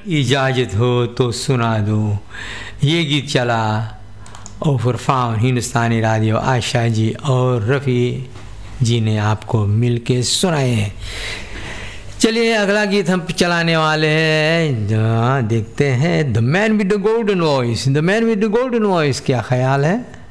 इजाज़त हो तो सुना दो। ये गीत चला और फुरफान हिंदुस्तानी रेडियो आशा जी और रफ़ी जी ने आपको मिल के सुनाए हैं। चलिए अगला गीत हम चलाने वाले हैं, देखते हैं the man with the golden voice. The man with the golden voice, क्या ख्याल है?